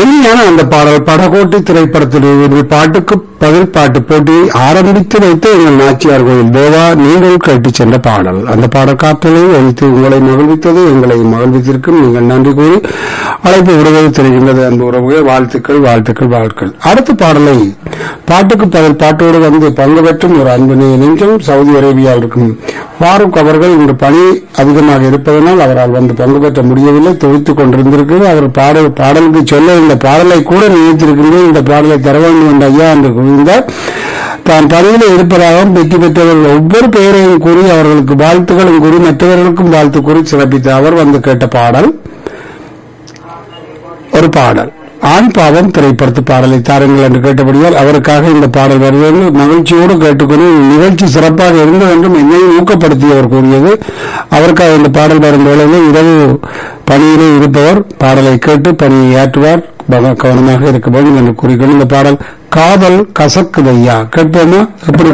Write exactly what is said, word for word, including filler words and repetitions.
இனியான அந்த பாடல் படகோட்டி திரைப்படத்தில் ஒரு பாட்டுக்கு பதில் பாட்டு போட்டியை ஆரம்பித்து வைத்து எங்கள் நாச்சியார் கோயில் தேவா நீங்கள் கேட்டுச் சென்ற பாடல். அந்த பாடல் காற்றலை ஒழித்து உங்களை மகிழ்வித்தது, எங்களை மகிழ்வித்திருக்கும். நீங்கள் நன்றி கூறி அழைப்பு விடுவது தெரிகின்றது. அந்த உறவுகள் வாழ்த்துக்கள் வாழ்த்துக்கள் வாழ்த்துக்கள். அடுத்த பாடலை பாட்டுக்கு பதில் பாட்டோடு வந்து பங்கு பெற்றும் ஒரு அன்பனை நெஞ்சம் சவுதி அரேபியாவில் இருக்கும் ஃபாரூக் அவர்கள் இன்று பணி அதிகமாக இருப்பதனால் அவரால் வந்து பங்கு பெற்ற முடியவில்லை, துவைத்துக் கொண்டிருந்திருக்கிறது. அவர் பாடல் பாடலுக்கு சொல்ல இந்த பாடலை கூட நினைத்திருக்கின்றேன், இந்த பாடலை தர வேண்டும் என்ற ஐயா என்று கூறினார். தான் பணியில் இருப்பதாகவும் வெற்றி பெற்றவர்கள் ஒவ்வொரு பெயரையும் கூறி அவர்களுக்கு வாழ்த்துக்களும் கூறி மற்றவர்களுக்கும் வாழ்த்து கூறி சிறப்பித்த அவர் வந்து கேட்ட பாடல் ஒரு பாடல் ஆண் பாவம் திரைப்படத்து பாடலை தாருங்கள் என்று கேட்டபடியால் அவருக்காக இந்த பாடல் வருவது மகிழ்ச்சியோடு கேட்டுக்கொண்டு நிகழ்ச்சி சிறப்பாக இருந்தது என்றும் என்னையும் ஊக்கப்படுத்தி அவர் கூறியது. அவருக்காக இந்த பாடல் வரும் வேளையில் இரவு பணியிலே இருப்பவர் பாடலை கேட்டு பணியை ஏற்றுவார், கவனமாக இருக்க வேண்டும் என்று கூறிக்கொண்டு இந்த பாடல் காதல் கசக்குதையா கேட்போமா? எப்படி